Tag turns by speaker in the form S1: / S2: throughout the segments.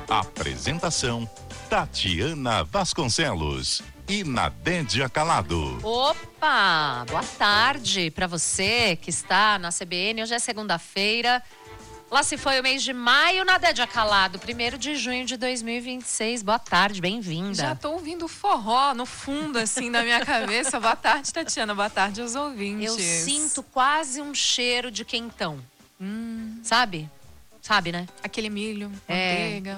S1: Apresentação: Tatiana Vasconcelos e Nadédia Calado.
S2: Opa! Boa tarde para você que está na CBN. Hoje é segunda-feira. Lá se foi o mês de maio, Nadédia Calado, 1º de junho de 2026. Boa tarde, bem-vinda.
S3: Já tô ouvindo forró no fundo, assim, da minha cabeça. Boa tarde, Tatiana. Boa tarde aos ouvintes.
S2: Eu sinto quase um cheiro de quentão. Sabe? Sabe, né?
S3: Aquele milho, manteiga.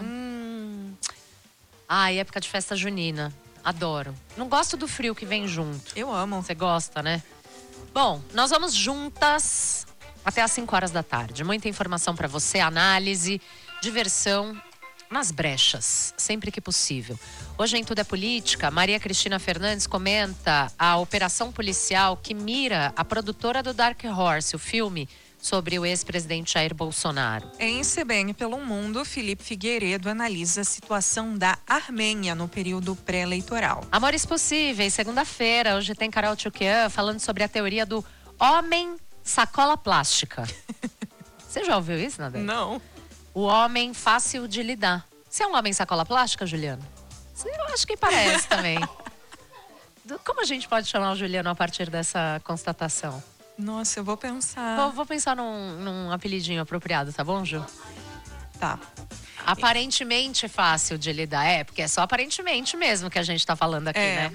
S2: Ai, época de festa junina. Adoro. Não gosto do frio que vem junto.
S3: Eu amo.
S2: Você gosta, né? Bom, nós vamos juntas até às 5 horas da tarde. Muita informação para você, análise, diversão nas brechas, sempre que possível. Hoje em Tudo é Política, Maria Cristina Fernandes comenta a operação policial que mira a produtora do Dark Horse, o filme sobre o ex-presidente Jair Bolsonaro.
S3: Em CBN pelo Mundo, Felipe Figueiredo analisa a situação da Armênia no período pré-eleitoral.
S2: Amores Possíveis, segunda-feira. Hoje tem Carol Tchukian falando sobre a teoria do homem sacola plástica. Você já ouviu isso, Nadé?
S3: Não.
S2: O homem fácil de lidar. Você é um homem sacola plástica, Juliano? Eu acho que parece também. Como a gente pode chamar o Juliano a partir dessa constatação?
S3: Nossa, eu vou pensar.
S2: Vou pensar num apelidinho apropriado, tá bom, Ju?
S3: Tá.
S2: Aparentemente fácil de lidar. Porque é só aparentemente mesmo que a gente tá falando aqui, né?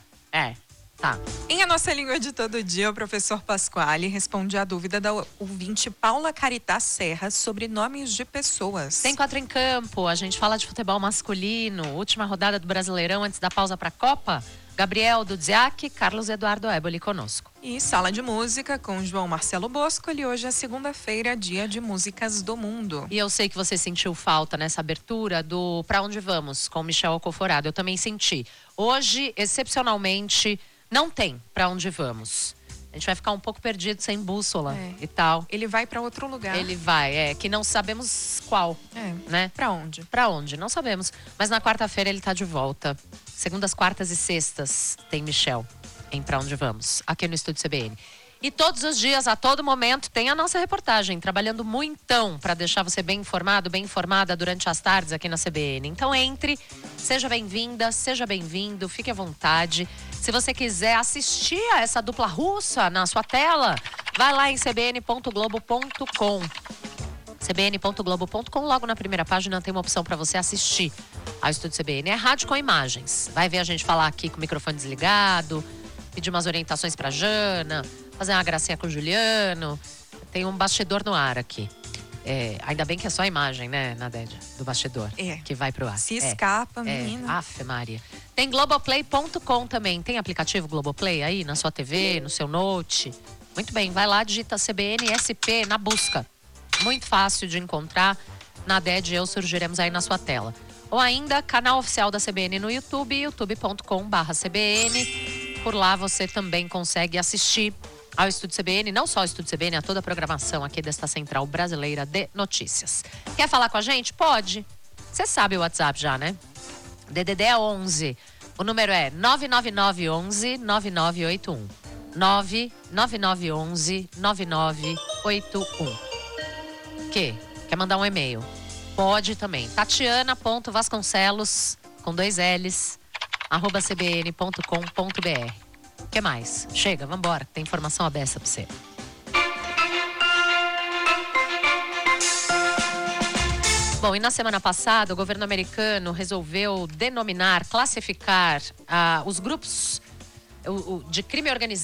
S2: Tá.
S3: Em A Nossa Língua de Todo Dia, o professor Pasquale responde à dúvida da ouvinte Paula Caritá Serra sobre nomes de pessoas.
S2: Tem 4 em campo, a gente fala de futebol masculino. Última rodada do Brasileirão antes da pausa pra Copa. Gabriel Dudziak, Carlos Eduardo Éboli conosco.
S3: E Sala de Música com João Marcelo Boscoli. Hoje é segunda-feira, dia de músicas do mundo.
S2: E eu sei que você sentiu falta nessa abertura do Pra Onde Vamos, com Michel Alcoforado. Eu também senti. Hoje, excepcionalmente, não tem Pra Onde Vamos. A gente vai ficar um pouco perdido, sem bússola e tal.
S3: Ele vai pra outro lugar.
S2: Ele vai, que não sabemos qual, né?
S3: Pra onde?
S2: Pra onde? Não sabemos. Mas na quarta-feira ele tá de volta. Segundas, quartas e sextas tem Michel em Pra Onde Vamos, aqui no Estúdio CBN. E todos os dias, a todo momento, tem a nossa reportagem, trabalhando muitão para deixar você bem informado, bem informada durante as tardes aqui na CBN. Então entre, seja bem-vinda, seja bem-vindo, fique à vontade. Se você quiser assistir a essa dupla russa na sua tela, vai lá em cbn.globo.com. cbn.globo.com, logo na primeira página tem uma opção para você assistir ao Estúdio CBN. É rádio com imagens. Vai ver a gente falar aqui com o microfone desligado, pedir umas orientações para Jana, fazer uma gracinha com o Juliano. Tem um bastidor no ar aqui. Ainda bem que é só a imagem, né, Nadédia? Do bastidor. Que vai pro ar.
S3: Se escapa, menina.
S2: Afe Maria. Tem Globoplay.com também. Tem aplicativo Globoplay aí na sua TV, no seu note? Muito bem, vai lá, digita CBN SP na busca. Muito fácil de encontrar. Nadédia e eu surgiremos aí na sua tela. Ou ainda, canal oficial da CBN no YouTube, youtube.com/CBN. Por lá você também consegue assistir ao Estúdio CBN, não só ao Estúdio CBN, a toda a programação aqui desta Central Brasileira de Notícias. Quer falar com a gente? Pode. Você sabe o WhatsApp já, né? DDD é 11. O número é 99911-9981. 99911-9981. Quer mandar um e-mail? Pode também. Tatiana.vasconcelos, com 2 L's, @cbn.com.br. O que mais? Chega, vambora, tem informação aberta pra você. Bom, e na semana passada, o governo americano resolveu classificar os grupos de crime organizado